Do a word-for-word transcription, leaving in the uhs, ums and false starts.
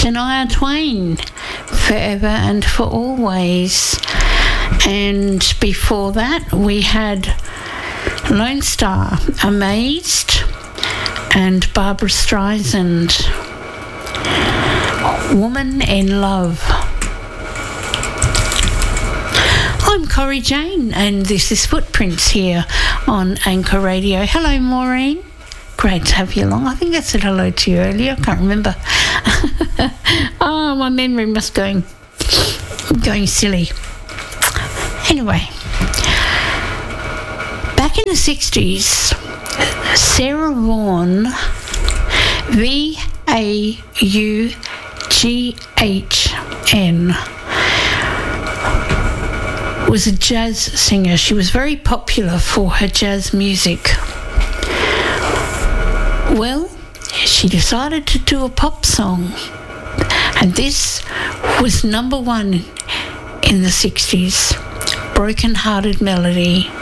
Shania Twain, Forever and for Always. And before that, we had Lone Star, Amazed, and Barbara Streisand, Woman in Love. I'm Corrie Jane, and this is Footprints here on Anchor Radio. Hello, Maureen. Great to have you along. I think I said hello to you earlier. I can't remember. Oh, my memory must going going silly. Anyway, back in the sixties, Sarah Vaughan, V A U G H N, was a jazz singer. She was very popular for her jazz music. Well, she decided to do a pop song, and this was number one in the sixties, Broken Hearted Melody.